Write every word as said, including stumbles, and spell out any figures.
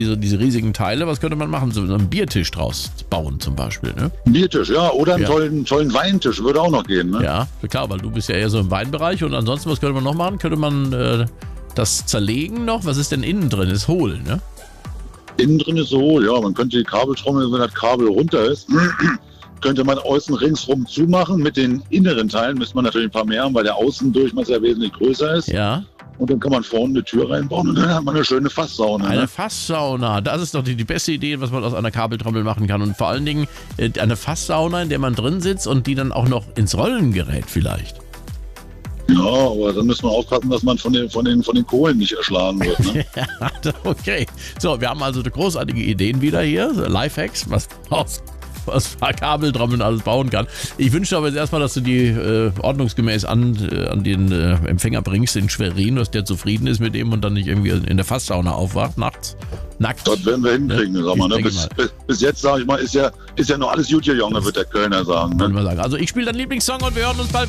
diese, diese riesigen Teile, was könnte man machen? So einen Biertisch draus bauen zum Beispiel, ne? Ein Biertisch, ja, oder einen Ja. tollen, tollen Weintisch würde auch noch gehen, ne? Ja, klar, weil du bist ja eher so im Weinbereich und ansonsten, was könnte man noch machen? Könnte man äh, das zerlegen noch? Was ist denn innen drin? Ist hohl, ne? Innen drin ist so hohl, ja, man könnte die Kabeltrommel, wenn das Kabel runter ist, könnte man außen ringsrum zumachen. Mit den inneren Teilen müsste man natürlich ein paar mehr haben, weil der Außendurchmesser wesentlich größer ist. Ja. Und dann kann man vorne eine Tür reinbauen und dann hat man eine schöne Fasssauna. Eine Ne? Fasssauna, das ist doch die, die beste Idee, was man aus einer Kabeltrommel machen kann. Und vor allen Dingen äh, eine Fasssauna, in der man drin sitzt und die dann auch noch ins Rollen gerät vielleicht. Ja, aber dann müssen wir aufpassen, dass man von den, von den, von den Kohlen nicht erschlagen wird. Ne? Ja, okay. So, wir haben also großartige Ideen wieder hier. Lifehacks, was aus was Kabeltrommeln alles bauen kann. Ich wünsche aber jetzt erstmal, dass du die äh, ordnungsgemäß an, äh, an den äh, Empfänger bringst in Schwerin, dass der zufrieden ist mit dem und dann nicht irgendwie in der Fasssauna aufwacht nachts. Nackt. Das werden wir hinkriegen, Ne? sag mal, ne? Ich bis, denke bis, bis jetzt, sage ich mal, ist ja, ist ja noch alles gut, Junge, wird der Kölner sagen. Ne? Wollen wir sagen. Also ich spiele deinen Lieblingssong und wir hören uns bald wieder.